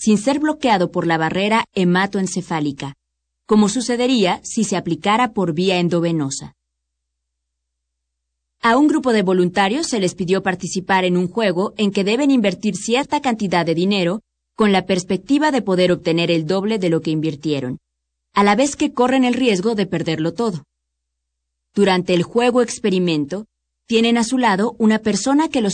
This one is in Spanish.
sin ser bloqueado por la barrera hematoencefálica, como sucedería si se aplicara por vía endovenosa. A un grupo de voluntarios se les pidió participar en un juego en que deben invertir cierta cantidad de dinero con la perspectiva de poder obtener el doble de lo que invirtieron, a la vez que corren el riesgo de perderlo todo. Durante el juego experimento, tienen a su lado una persona que los